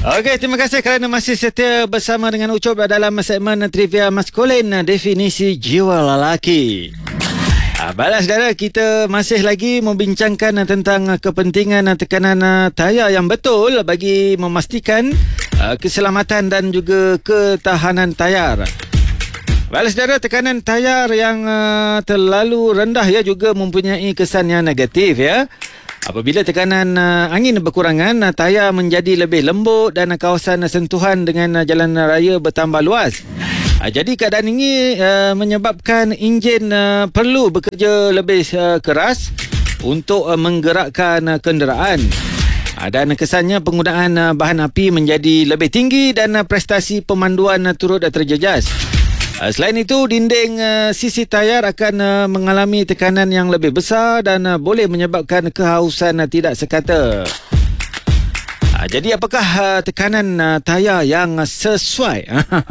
Okey, terima kasih kerana masih setia bersama dengan Ucup dalam segmen Trivia Maskulin, definisi jiwa lelaki. Baiklah saudara, kita masih lagi membincangkan tentang kepentingan tekanan tayar yang betul bagi memastikan keselamatan dan juga ketahanan tayar. Baiklah saudara, tekanan tayar yang terlalu rendah juga mempunyai kesan yang negatif ya. Apabila tekanan angin berkurangan, tayar menjadi lebih lembut dan kawasan sentuhan dengan jalan raya bertambah luas. Jadi keadaan ini menyebabkan enjin perlu bekerja lebih keras untuk menggerakkan kenderaan. Dan kesannya penggunaan bahan api menjadi lebih tinggi dan prestasi pemanduan turut terjejas. Selain itu, dinding sisi tayar akan mengalami tekanan yang lebih besar dan boleh menyebabkan kehausan tidak sekata. Jadi apakah tekanan tayar yang sesuai?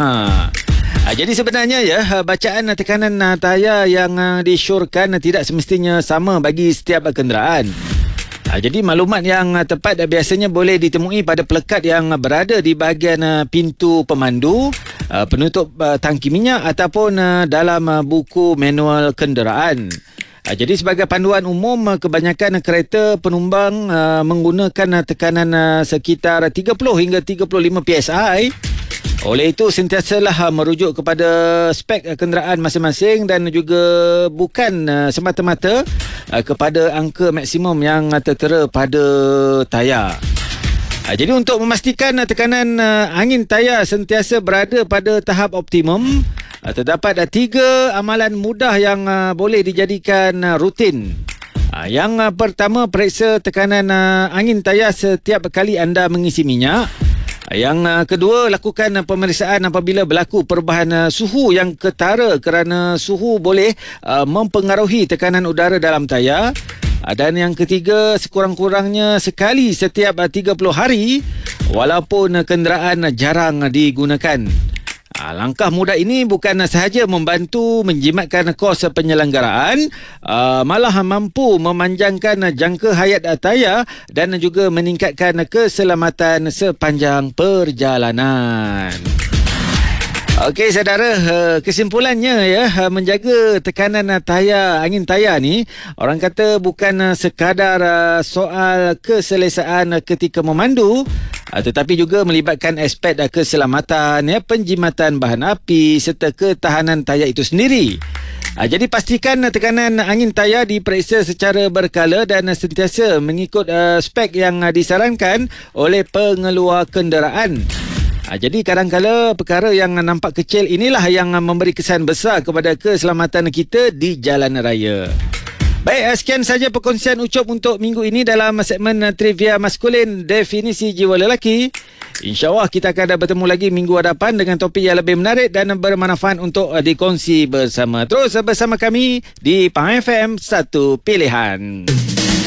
Jadi sebenarnya bacaan tekanan tayar yang disyorkan tidak semestinya sama bagi setiap kenderaan. Jadi maklumat yang tepat biasanya boleh ditemui pada pelekat yang berada di bahagian pintu pemandu, penutup tangki minyak ataupun dalam buku manual kenderaan. Jadi sebagai panduan umum, kebanyakan kereta penumpang menggunakan tekanan sekitar 30 hingga 35 PSI. Oleh itu, sentiasalah merujuk kepada spek kenderaan masing-masing dan juga bukan semata-mata kepada angka maksimum yang tertera pada tayar. Jadi untuk memastikan tekanan angin tayar sentiasa berada pada tahap optimum, terdapat 3 amalan mudah yang boleh dijadikan rutin. Yang pertama, periksa tekanan angin tayar setiap kali anda mengisi minyak. Yang kedua, lakukan pemeriksaan apabila berlaku perubahan suhu yang ketara kerana suhu boleh mempengaruhi tekanan udara dalam tayar. Dan yang ketiga, sekurang-kurangnya sekali setiap 30 hari walaupun kenderaan jarang digunakan. Langkah mudah ini bukan sahaja membantu menjimatkan kos penyelenggaraan, malah mampu memanjangkan jangka hayat tayar dan juga meningkatkan keselamatan sepanjang perjalanan. Okey saudara, kesimpulannya menjaga tekanan tayar, angin tayar ni, orang kata bukan sekadar soal keselesaan ketika memandu, tetapi juga melibatkan aspek keselamatan, penjimatan bahan api serta ketahanan tayar itu sendiri. Jadi pastikan tekanan angin tayar diperiksa secara berkala dan sentiasa mengikut spek yang disarankan oleh pengeluar kenderaan. Jadi kadang-kala perkara yang nampak kecil inilah yang memberi kesan besar kepada keselamatan kita di jalan raya. Baik, sekian saja perkongsian Ucup untuk minggu ini dalam segmen Trivia Maskulin, definisi jiwa lelaki. InsyaAllah kita akan bertemu lagi minggu hadapan dengan topik yang lebih menarik dan bermanfaat untuk dikongsi bersama. Terus bersama kami di Pahang FM, satu pilihan.